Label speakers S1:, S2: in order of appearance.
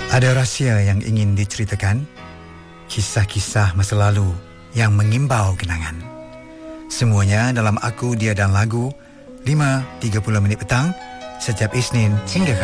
S1: Ada rahsia yang ingin diceritakan, kisah-kisah masa lalu yang mengimbau kenangan. Semuanya dalam Aku, Dia dan Lagu, 5.30 minit petang, setiap Isnin hingga